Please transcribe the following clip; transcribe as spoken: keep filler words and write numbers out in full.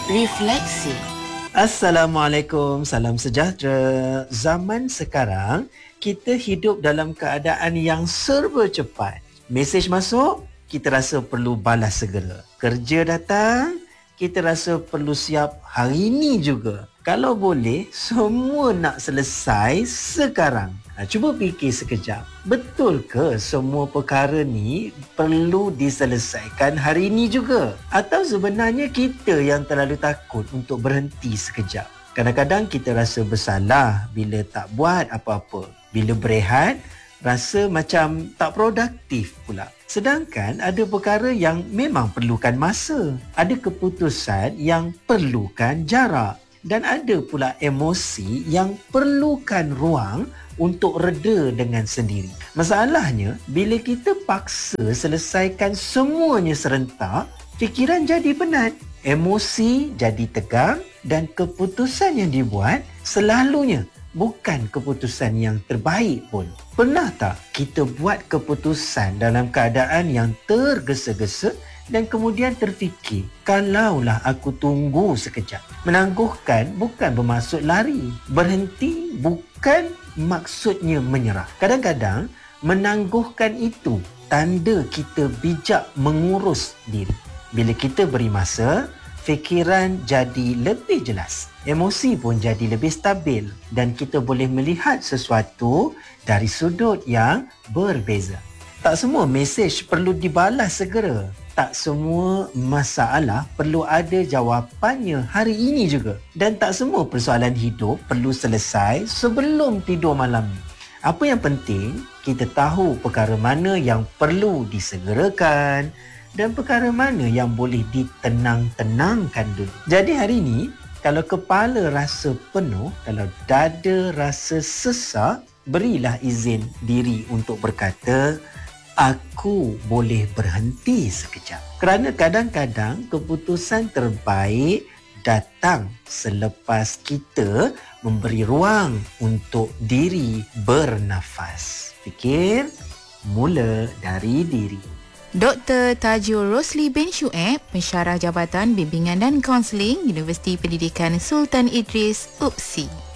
Refleksi. Assalamualaikum, salam sejahtera. Zaman sekarang, kita hidup dalam keadaan yang serba cepat. Mesej masuk, kita rasa perlu balas segera. Kerja datang, kita rasa perlu siap hari ini juga. Kalau boleh, semua nak selesai sekarang. Ha, cuba fikir sekejap. Betul ke semua perkara ni perlu diselesaikan hari ini juga? Atau sebenarnya kita yang terlalu takut untuk berhenti sekejap? Kadang-kadang kita rasa bersalah bila tak buat apa-apa. Bila berehat, rasa macam tak produktif pula. Sedangkan ada perkara yang memang perlukan masa. Ada keputusan yang perlukan jarak. Dan ada pula emosi yang perlukan ruang untuk reda dengan sendiri. Masalahnya, bila kita paksa selesaikan semuanya serentak, fikiran jadi penat, emosi jadi tegang dan keputusan yang dibuat selalunya bukan keputusan yang terbaik pun. Pernah tak kita buat keputusan dalam keadaan yang tergesa-gesa dan kemudian terfikir, kalaulah aku tunggu sekejap. Menangguhkan bukan bermaksud lari. Berhenti bukan maksudnya menyerah. Kadang-kadang menangguhkan itu tanda kita bijak mengurus diri. Bila kita beri masa, fikiran jadi lebih jelas. Emosi pun jadi lebih stabil dan kita boleh melihat sesuatu dari sudut yang berbeza. Tak semua mesej perlu dibalas segera. Tak semua masalah perlu ada jawapannya hari ini juga. Dan tak semua persoalan hidup perlu selesai sebelum tidur malam ni. Apa yang penting, kita tahu perkara mana yang perlu disegerakan dan perkara mana yang boleh ditenang-tenangkan dulu. Jadi hari ini, kalau kepala rasa penuh, kalau dada rasa sesak, berilah izin diri untuk berkata, aku boleh berhenti sekejap. Kerana kadang-kadang keputusan terbaik datang selepas kita memberi ruang untuk diri bernafas. Fikir mula dari diri. Doktor Tajul Rosli bin Syueb, Pensyarah Jabatan Bimbingan dan Kaunseling Universiti Pendidikan Sultan Idris, U P S I.